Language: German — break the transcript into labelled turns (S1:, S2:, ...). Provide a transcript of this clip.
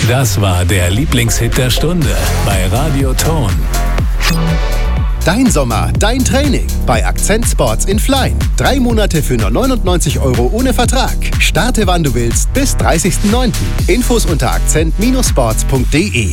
S1: Das war der Lieblingshit der Stunde bei Radio Ton.
S2: Dein Sommer, dein Training bei Accent Sports in Flein. 3 Monate für nur 99 € ohne Vertrag. Starte wann du willst bis 30.09. Infos unter accent-sports.de.